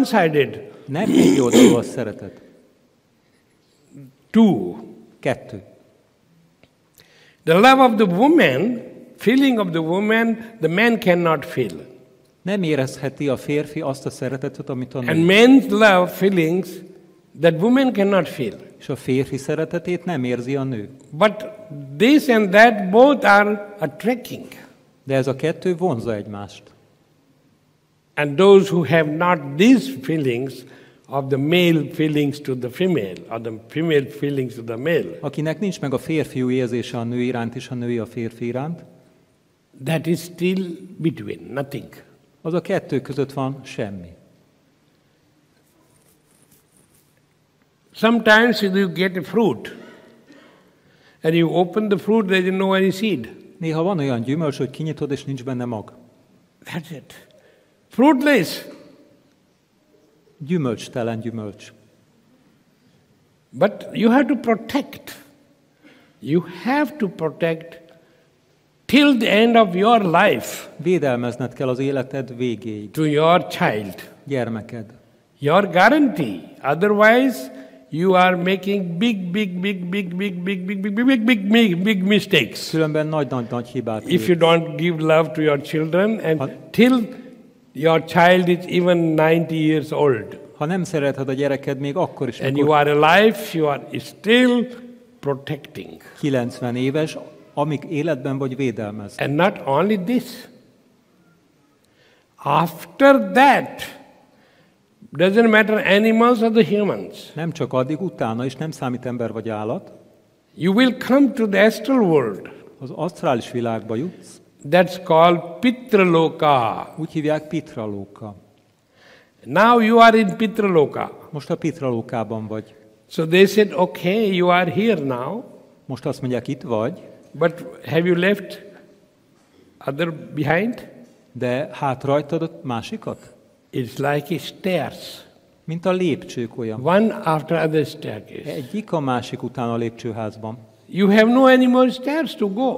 one-sided. Nem egy oldalú a szeretet. Kettő. The love of the woman, feeling of the woman, the man cannot feel. Nem érezheti a férfi azt a szeretetet, amit a nő. And men's love feelings that woman cannot feel. És a férfi szeretetét nem érzi a nő. But this and that both are attracting. De ez a kettő vonzza egymást. And those who have not these feelings of the male feelings to the female, or the female feelings to the male. Akinek nincs meg a férfiú érzése a nő iránt és a női a férfi iránt, that is still between, nothing. Az a kettő között van semmi. Sometimes you get a fruit, and you open the fruit, there is no any seed. Néha van olyan gyümölcs, hogy kinyitod, és nincs benne mag. That's it. Fruitless. Gyümölcstelen gyümölcs. But you have to protect. You have to protect till the end of your life. Védelmezned kell az életed végéig. To your child. Gyermeked. Your guarantee. Otherwise, you are making big mistakes. Különben nagy hibát. If you don't give love to your children and till your child is even 90 years old. Ha nem szereted a gyereked még akkor is. And you are alive, you are still protecting. 90 éves, amíg életben vagy védelmez. And not only this. After that, doesn't matter animals or the humans. Nem csak addig, utána is, nem számít ember vagy állat. You will come to the astral world. Az asztrális világba jutsz. That's called Pitraloka. Úgy hívják Pitraloka. Now you are in Pitraloka. Most a Pitralokában vagy. So they said, okay, you are here now. Most azt mondják, itt vagy. But have you left other behind? De hátrajtad a másikat? It's like a stairs. Mint a lépcsők olyan. One after other staircase. Egyik a másik után a lépcsőházban. You have no any more stairs to go.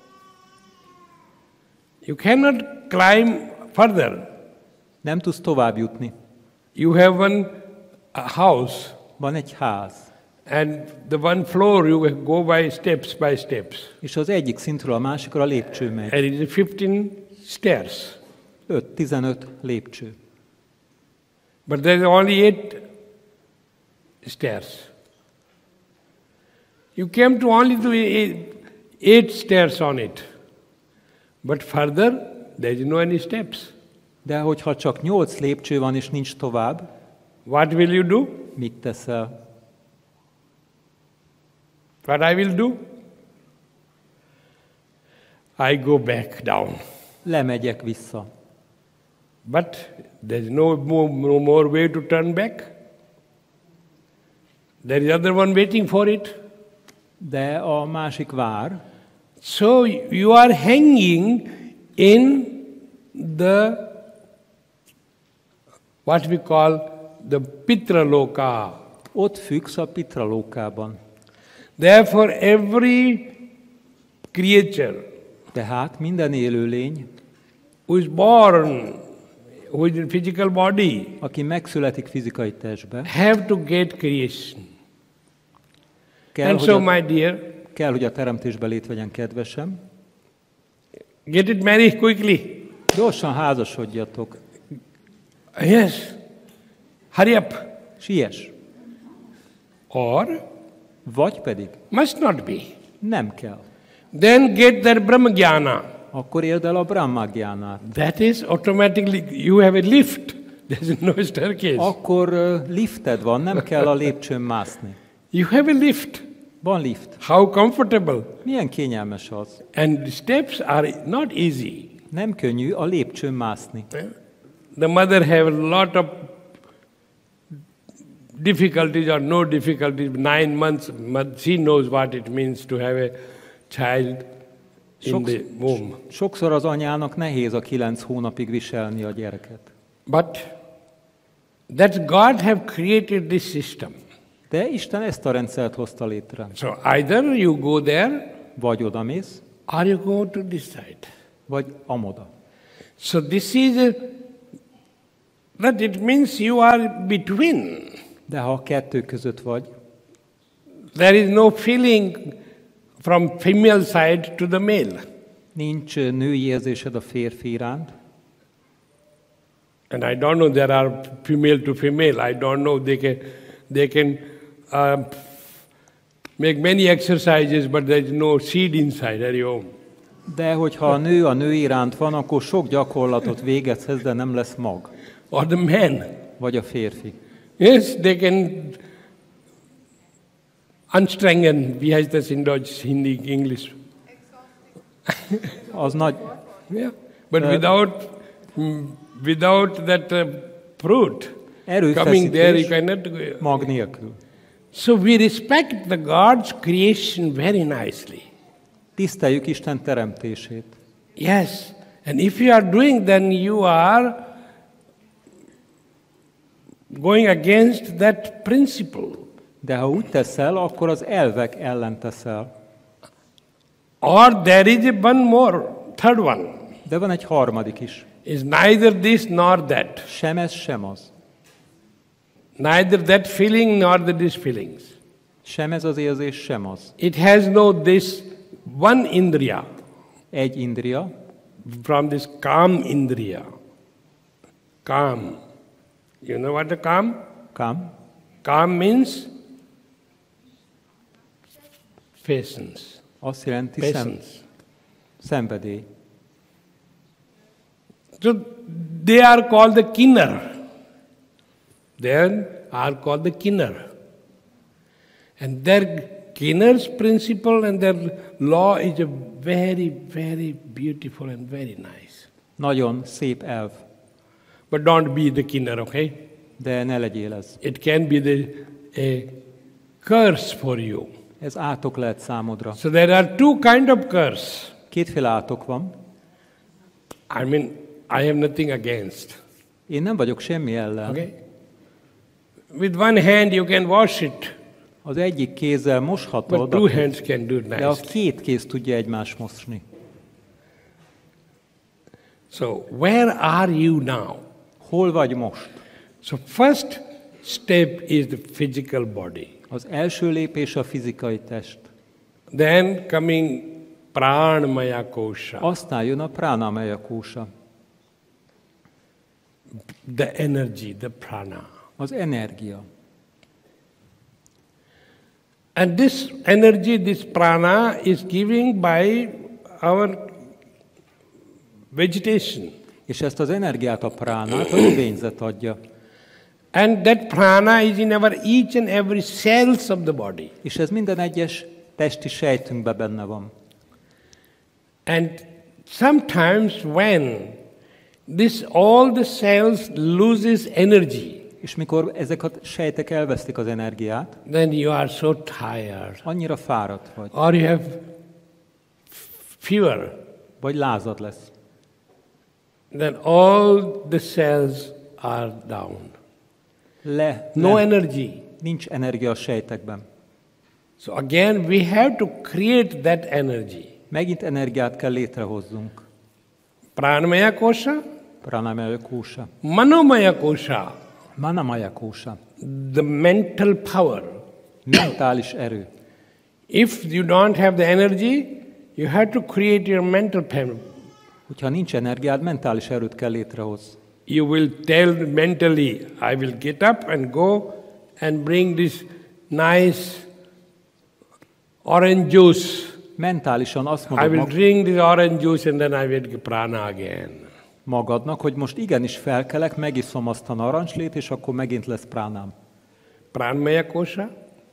You cannot climb further. Nem tudsz tovább jutni. You have one house. Van egy ház. And the one floor you go by steps. És az egyik szintről a másikra a lépcső megy. And it is 15 stairs. 15 lépcső. But there is only 8 stairs. You came to only to 8 stairs on it. But further, there is no any steps. De hogyha csak 8 lépcső van és nincs tovább, what will you do? Mit teszel? What I will do? I go back down. Lemegyek vissza. But there is no more way to turn back. There is other one waiting for it. De a másik vár. So you are hanging in the what we call the Pitraloka. Ott függsz a Pitralókában. Therefore every creature, tehát minden élőlény, who is born with a physical body, aki megszületik fizikai testbe, have to get creation. Kell, hogy a teremtésbe lét vegyen, kedvesem. Get it married quickly. Gyorsan házasodjatok. Yes. Hurry up. Siess. Or vagy pedig must not be. Nem kell. Then get their Brahmagyana. Akkor éld el a Brahmagyánát. That is automatically, you have a lift. There's no staircase. Akkor lifted van, nem kell a lépcsőn mászni. You have a lift. Van lift. How comfortable. Milyen kényelmes az. And the steps are not easy. Nem könnyű a lépcsőn mászni. The mother have a lot of difficulties or no difficulties. 9 months, she knows what it means to have a child in the womb. Sokszor az anyának nehéz a 9 hónapig viselni a gyereket. But that God have created this system. De Isten ezt a rendszert hozta létre. So either you go there, vagy odamész, or you go to this side. Vagy amoda. So this is a that it means you are between. De ha a kettő között vagy, There is no feeling from female side to the male. nincs női érzésed a férfi iránt, And I don't know, there are female to female. I don't know, they can make many exercises, but there is no seed inside. Hari Om. de hogyha a nő iránt van, akkor sok gyakorlatot végezhetsz, de nem lesz mag. Or the man. Vagy a férfi. Yes, they can anstrengen. Wie heißt das in Deutsch, Hindi, English? Az nagy, Yeah. But without that fruit coming there, you erőfeszítés cannot go. mag nélkül. So we respect the God's creation very nicely. Tiszteljük Isten teremtését. Yes. And if you are doing, then you are going against that principle. De ha úgy teszel, akkor az elvek ellen teszel. Or there is one more, third one. De van egy harmadik is. Is neither this nor that. Sem ez, sem az. Neither that feeling nor these feelings. Sem ez az érzés, sem az. It has no this one indriya Egy indria, from this calm indriya. Calm. You know what the calm? kam, Calm means patience. azt jelenti Patience. szenvedély. So they are called the kinner. They are called the kinner. And their kinner's principle and their law is a very, very beautiful and very nice. Nagyon szép elv, But don't be the kinner, okay? de ne legyél ez. It can be a curse for you. Ez átok lehet számodra. So there are two kind of curse. Kétféle átok van. I mean, I have nothing against. Én nem vagyok semmi ellen. Okay? With one hand you can wash it, Az egyik kézzel but moshatod, two hands can do it de a nicely. két kéz tudja egymást mosni. So where are you now? Hol vagy most? So first step is the physical body. Az első lépés a fizikai test. Then coming pranamaya kosha, Aztán jön a pranamaya kósa, the energy, the prana. az energia. And this energy, this prana is giving by our vegetation. És ezt az energiát, a pránát a növényzet adja. And that prana is in our each and every cells of the body. És ez minden egyes testi sejtünkben benne van. And sometimes when all the cells loses energy, És mikor ezek a sejtek elvesztik az energiát, then you are so tired. annyira fáradt vagy, Or you have fever. vagy lázad lesz. Then all the cells are down. No energy. Nincs energia a sejtekben. So again, we have to create that energy. Megint energiát kell létrehozzunk. Pranamaya kosha, Pranamaya kósa, manomaya kosha, manamaya kósa, the mental power. mentális erő. If you don't have the energy, you have to create your mental power. Hogyha nincs energiád, mentális erőt kell létrehozni. You will tell mentally, I will get up and go and bring this nice orange juice. Mentálisan azt I mondod will drink this orange juice and then I will get prana again. magadnak, hogy most igenis felkelek, megiszom azt a narancslét, és akkor megint lesz pránám. Pranamaya kosha.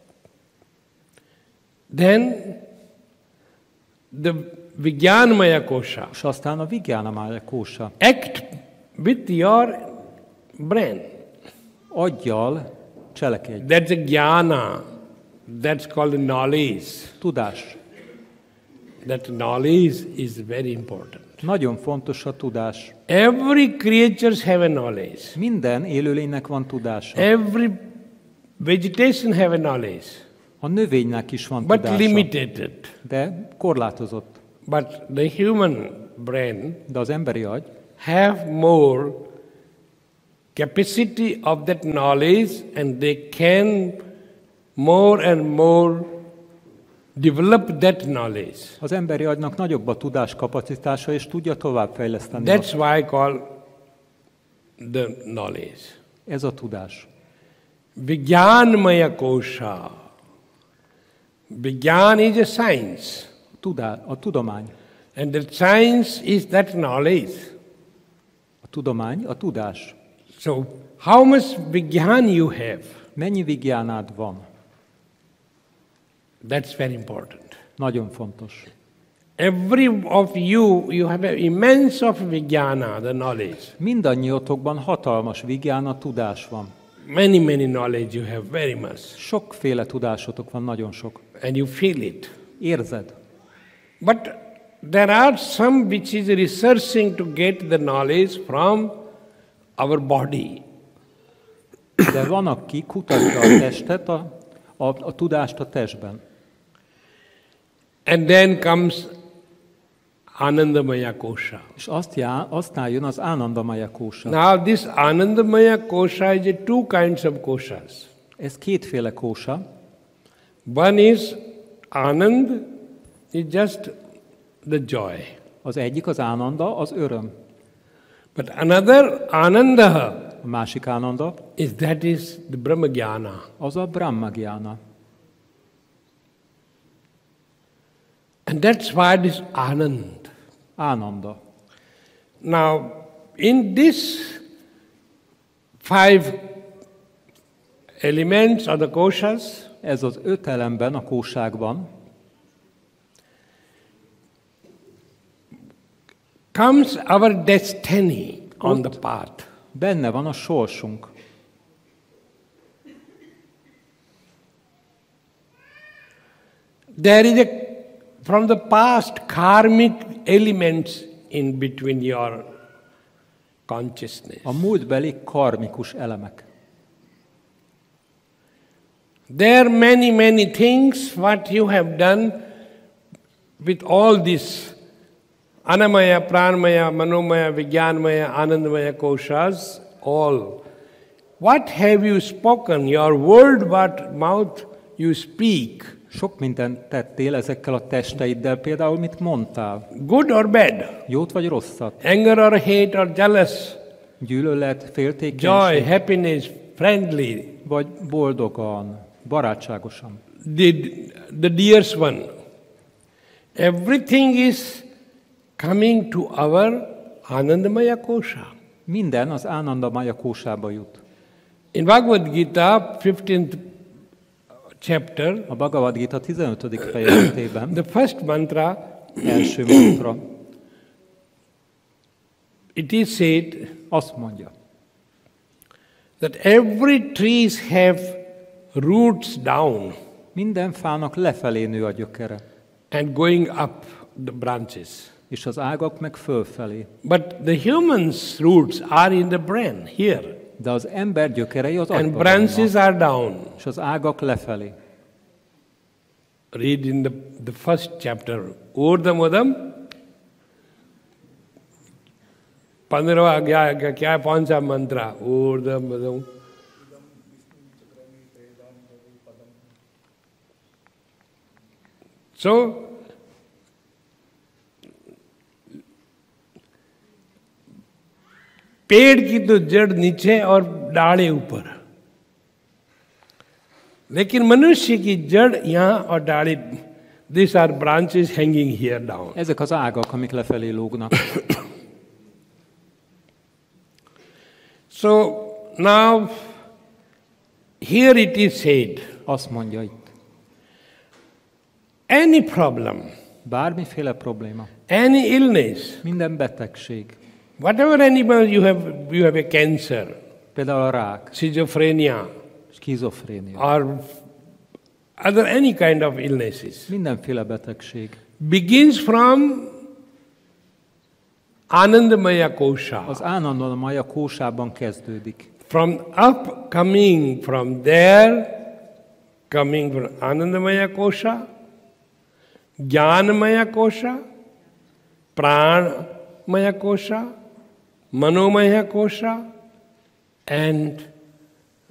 Then the Vijnanamaya kosha. És aztán a Vijnanamaya kósa. Act with your brain. Aggyal cselekedj. That's a jnana. That's called knowledge. Tudás. That knowledge is very important. Nagyon fontos a tudás. Every creature have a knowledge. Minden élőlénynek van tudása. Every vegetation have a knowledge. A növénynek is van But tudása. limited. De korlátozott. But the human brain De az emberi agy have more capacity of that knowledge, and they can more and more develop that knowledge. Az emberi agynak nagyobb a tudás kapacitása, és tudja továbbfejleszteni. That's why I call the knowledge. Ez a tudás. Vijnanmaya kosha. Vijnan is a science. A tudomány. And the science is that knowledge. A tudomány, a tudás. So, how much vijnan you have? Mennyi vigjánád van? That's very important. Nagyon fontos. Every of you have an immense of vijnana, the knowledge. Mindannyiotokban hatalmas vigjána, tudás van. Many knowledge you have, very much. Sokféle tudásotok van, nagyon sok. And you feel it. Érzed. But there are some which is researching to get the knowledge from our body. De van, aki kutatja a testet, a tudást a testben. And then comes Anandamaya kosha. És aztán jön az Anandamaya kósa. Now this Anandamaya kosha is a two kinds of koshas. Ez kétféle kósa. One is Anand, is just the joy. Az egyik az Ananda, az öröm. But another Ananda, A másik Ananda, that is the Brahmagyana. az a Brahmagyana. And that's why it is Anand. Ananda. Now, in this 5 elements or the koshas, Ez az 5 elemben, a kósákban comes our destiny on the path. benne van a sorsunk. There is from the past karmic elements in between your consciousness. A múltbeli karmikus elemek. There are many things what you have done with all this Anamaya, Pranamaya, Manomaya, Vijnanmaya, Anandamaya koshas, all. What have you spoken? Your word, what mouth you speak? Sok mindent tettél ezekkel a testeiddel, például mit mondtál? Good or bad? Jót vagy rosszat? Anger or hate or jealous? Gyűlölet, Joy, féltékenység? happiness, friendly? Vagy boldogan, barátságosan? The dearest one. Everything is coming to our Anandamaya kosha. Minden az Anandamaya kósába jut. In Bhagavad Gita, 15th chapter, A Bhagavad Gita 15. fejezetében the first mantra, első mantra it is said azt mondja, that every trees have roots down minden fának lefelé nő a gyökere, and going up the branches. és az ágak meg fölfelé. But the human's roots are in the brain, here. De az ember gyökerei az And agyban branches vannak, are down. és az ágak lefelé. Read in the first chapter. Urdhamudam. 15वां क्या है, कौन सा मंत्र? ऊर्ध्वमूलम्. So, पेड़ की तो जड़ नीचे और डाले ऊपर, लेकिन मनुष्य की जड़ यहाँ और डाले, these are branches hanging here down. Ezek az ágak, amik lefelé lógnak. So now here it is said, Azt mondja itt, any problem, bármiféle probléma, any illness, minden betegség, whatever animal you have a cancer, például a rák, schizophrenia, skizofrénia, or other any kind of illnesses, mindenféle betegség, begins from Anandamaya kosha. az Anandamaya kósában kezdődik. From up coming from there, coming from Anandamaya kosha, Jnanamaya kosha, Pranamaya kosha, Manomaya kosha, and